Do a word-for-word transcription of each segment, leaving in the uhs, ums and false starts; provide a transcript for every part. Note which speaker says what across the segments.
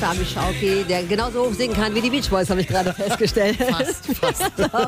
Speaker 1: Sami Schauki, der genauso hoch singen kann wie die Beach Boys, habe ich gerade festgestellt.
Speaker 2: Fast, fast.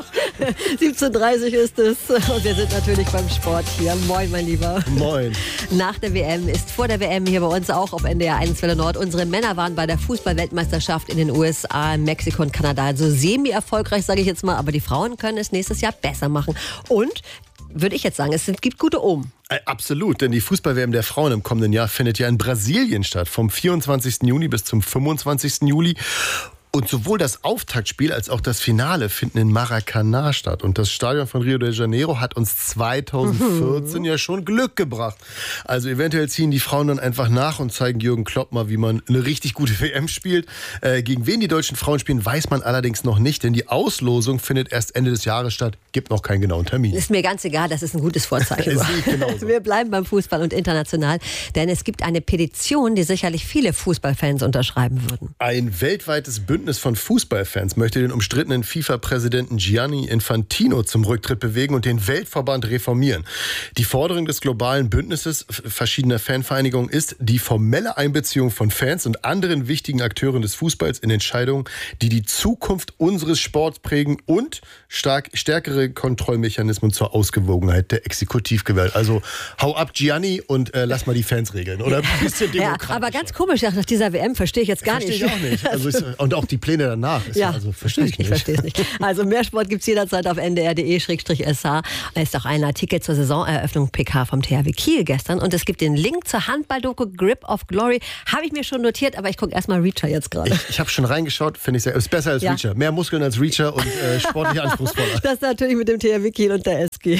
Speaker 1: siebzehn Uhr dreißig ist es und wir sind natürlich beim Sport hier. Moin, mein Lieber.
Speaker 2: Moin.
Speaker 1: Nach der W M ist vor der W M hier bei uns auch auf N D R eins Welle Nord. Unsere Männer waren bei der Fußball-Weltmeisterschaft in den U S A, Mexiko und Kanada. Also semi-erfolgreich, sage ich jetzt mal. Aber die Frauen können es nächstes Jahr besser machen. Und, würde ich jetzt sagen, es gibt gute Omen.
Speaker 2: Absolut, denn die Fußball-W M der Frauen im kommenden Jahr findet ja in Brasilien statt. Vom vierundzwanzigsten Juni bis zum fünfundzwanzigsten Juli. Und sowohl das Auftaktspiel als auch das Finale finden in Maracanã statt. Und das Stadion von Rio de Janeiro hat uns zweitausendvierzehn mhm. ja schon Glück gebracht. Also eventuell ziehen die Frauen dann einfach nach und zeigen Jürgen Klopp mal, wie man eine richtig gute W M spielt. Äh, gegen wen die deutschen Frauen spielen, weiß man allerdings noch nicht. Denn die Auslosung findet erst Ende des Jahres statt. Gibt noch keinen genauen Termin.
Speaker 1: Ist mir ganz egal, das ist ein gutes Vorzeichen.
Speaker 2: Genauso.
Speaker 1: Wir bleiben beim Fußball und international. Denn es gibt eine Petition, die sicherlich viele Fußballfans unterschreiben würden.
Speaker 2: Ein weltweites Bündnis von Fußballfans möchte den umstrittenen FIFA-Präsidenten Gianni Infantino zum Rücktritt bewegen und den Weltverband reformieren. Die Forderung des globalen Bündnisses verschiedener Fanvereinigungen ist die formelle Einbeziehung von Fans und anderen wichtigen Akteuren des Fußballs in Entscheidungen, die die Zukunft unseres Sports prägen und stark, stärkere Kontrollmechanismen zur Ausgewogenheit der Exekutivgewalt. Also hau ab Gianni und äh, lass mal die Fans regeln. Oder ein bisschen demokratisch.
Speaker 1: Ja, aber ganz komisch, nach dieser W M verstehe ich jetzt gar
Speaker 2: verstehe
Speaker 1: nicht.
Speaker 2: Verstehe ich auch nicht. Also ist, und auch die Pläne danach. Ist ja, ja, also verstehe ich nicht.
Speaker 1: Ich verstehe es nicht. Also mehr Sport gibt es jederzeit auf n d r punkt d e slash s h. Da ist auch ein Artikel zur Saisoneröffnung P K vom T H W Kiel gestern. Und es gibt den Link zur Handball-Doku Grip of Glory. Habe ich mir schon notiert, aber ich gucke erstmal Reacher jetzt gerade.
Speaker 2: Ich, ich habe schon reingeschaut, finde ich sehr, ist besser als ja. Reacher. Mehr Muskeln als Reacher und äh, sportlich anspruchsvoller.
Speaker 1: Das natürlich mit dem T H W Kiel und der S G.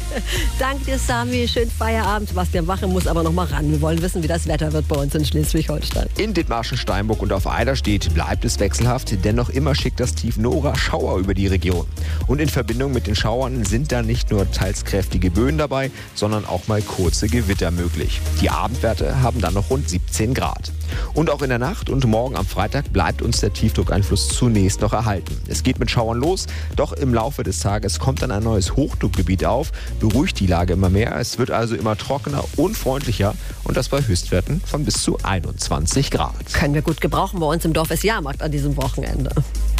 Speaker 1: Danke dir, Sami. Schönen Feierabend. Sebastian Wache muss aber noch mal ran. Wir wollen wissen, wie das Wetter wird bei uns in Schleswig-Holstein.
Speaker 3: In Dithmarschen, Steinburg und auf Eiderstedt bleibt es wechselhaft. Dennoch immer schickt das Tief Nora Schauer über die Region. Und in Verbindung mit den Schauern sind da nicht nur teils kräftige Böen dabei, sondern auch mal kurze Gewitter möglich. Die Abendwerte haben dann noch rund siebzehn Grad. Und auch in der Nacht und morgen am Freitag bleibt uns der Tiefdruckeinfluss zunächst noch erhalten. Es geht mit Schauern los, doch im Laufe des Tages kommt dann ein neues Hochdruckgebiet auf, beruhigt die Lage immer mehr. Es wird also immer trockener und freundlicher und das bei Höchstwerten von bis zu einundzwanzig Grad.
Speaker 1: Können wir gut gebrauchen. Bei uns im Dorf ist Jahrmarkt an diesem Wochenende.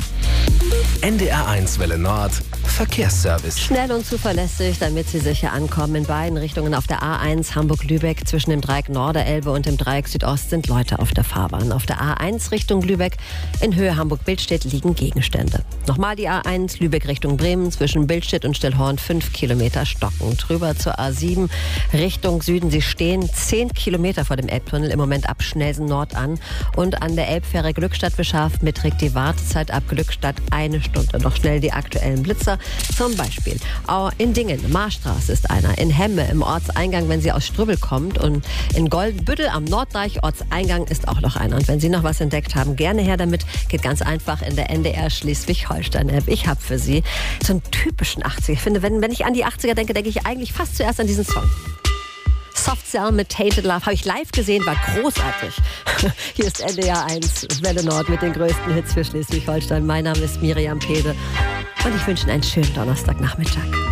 Speaker 4: N D R eins Welle Nord Verkehrsservice.
Speaker 1: Schnell und zuverlässig, damit Sie sicher ankommen. In beiden Richtungen auf der A eins Hamburg-Lübeck zwischen dem Dreieck Norderelbe und dem Dreieck Südost sind Leute auf der Fahrbahn. Auf der A eins Richtung Lübeck in Höhe Hamburg-Billstedt liegen Gegenstände. Nochmal die A eins Lübeck Richtung Bremen zwischen Billstedt und Stillhorn fünf Kilometer stocken. Drüber zur A sieben Richtung Süden. Sie stehen zehn Kilometer vor dem Elbtunnel im Moment ab Schnelsen Nord an. Und an der Elbfähre Glückstadt-Beschaf beträgt die Wartezeit ab Glückstadt eine Stunde. Noch schnell die aktuellen Blitzer. Zum Beispiel in Dingen, Marstraße ist einer, in Hemme im Ortseingang, wenn Sie aus Strübbel kommt, und in Goldenbüttel am Norddeich Ortseingang ist auch noch einer. Und wenn Sie noch was entdeckt haben, gerne her damit. Geht ganz einfach in der N D R Schleswig-Holstein-App. Ich habe für Sie so einen typischen achtziger. Ich finde, wenn, wenn ich an die achtziger denke, denke ich eigentlich fast zuerst an diesen Song. Soft Cell mit Tainted Love habe ich live gesehen, war großartig. Hier ist N D R eins Welle Nord mit den größten Hits für Schleswig-Holstein. Mein Name ist Miriam Pede und ich wünsche Ihnen einen schönen Donnerstagnachmittag.